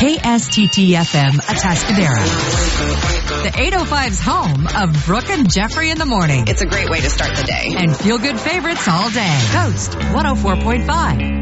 KSTT-FM Atascadero. The 805's home of Brooke and Jeffrey in the morning. It's a great way to start the day. And feel-good favorites all day. Coast 104.5.